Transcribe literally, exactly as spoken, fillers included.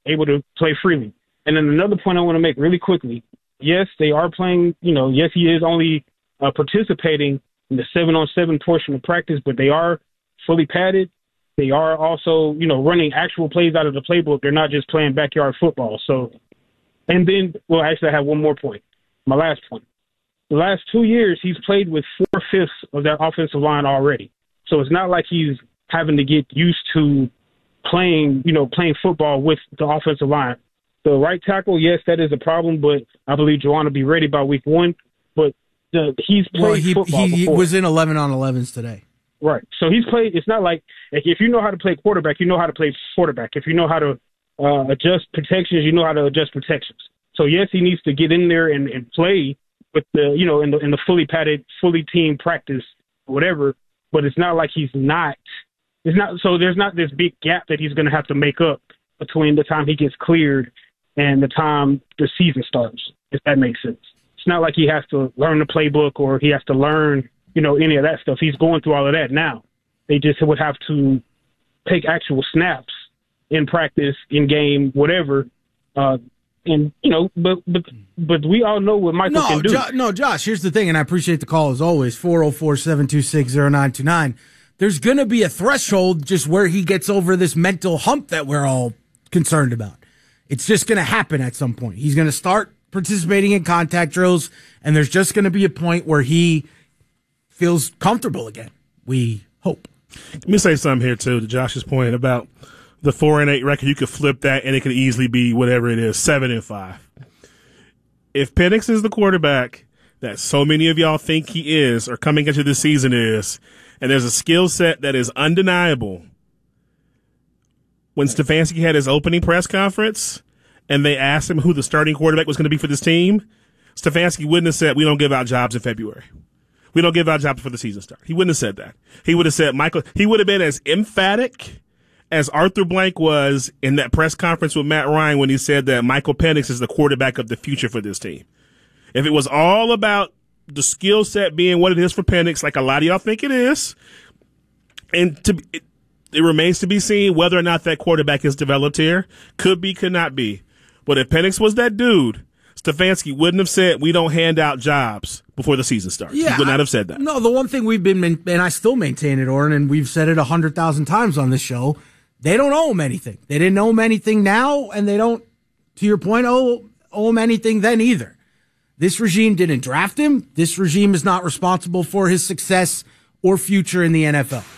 able to play freely. And then another point I want to make really quickly. Yes, they are playing, you know, yes, he is only uh, participating in the seven on seven portion of practice, but they are fully padded. They are also, you know, running actual plays out of the playbook. They're not just playing backyard football. So, and then, well, actually, I have one more point. My last point. The last two years, he's played with four-fifths of that offensive line already. So it's not like he's having to get used to playing, you know, playing football with the offensive line. The right tackle, yes, that is a problem, but I believe Juwan will be ready by week one. But the, he's played well, he, football he, he before. was in eleven on elevens today. Right. So he's played. It's not like if you know how to play quarterback, you know how to play quarterback. If you know how to uh, adjust protections, you know how to adjust protections. So yes, he needs to get in there and, and play with the, you know, in the in the fully padded, fully team practice, whatever. But it's not like he's not. It's not. So there's not this big gap that he's going to have to make up between the time he gets cleared and the time the season starts, if that makes sense. It's not like he has to learn the playbook or he has to learn, you know, any of that stuff. He's going through all of that now. They just would have to take actual snaps in practice, in game, whatever. Uh, and, you know, but but but we all know what Michael no, can do. Jo- no, Josh, here's the thing, and I appreciate the call as always, four oh four, seven two six, oh nine two nine. There's going to be a threshold just where he gets over this mental hump that we're all concerned about. It's just going to happen at some point. He's going to start participating in contact drills, and there's just going to be a point where he feels comfortable again. We hope. Let me say something here, too, to Josh's point about the four and eight record. You could flip that, and it could easily be whatever it is, seven and five. If Penix is the quarterback that so many of y'all think he is or coming into the season is, and there's a skill set that is undeniable, when Stefanski had his opening press conference and they asked him who the starting quarterback was going to be for this team, Stefanski wouldn't have said, we don't give out jobs in February. We don't give out jobs before the season starts. He wouldn't have said that. He would have said Michael, he would have been as emphatic as Arthur Blank was in that press conference with Matt Ryan when he said that Michael Penix is the quarterback of the future for this team. If it was all about the skill set being what it is for Penix, like a lot of y'all think it is, and to it, it remains to be seen whether or not that quarterback is developed here. Could be, could not be. But if Penix was that dude, Stefanski wouldn't have said we don't hand out jobs before the season starts. Yeah, he would not have said that. No, the one thing we've been, and I still maintain it, Oren, and we've said it a hundred thousand times on this show, they don't owe him anything. They didn't owe him anything now, and they don't, to your point, owe, owe him anything then either. This regime didn't draft him. This regime is not responsible for his success or future in the N F L.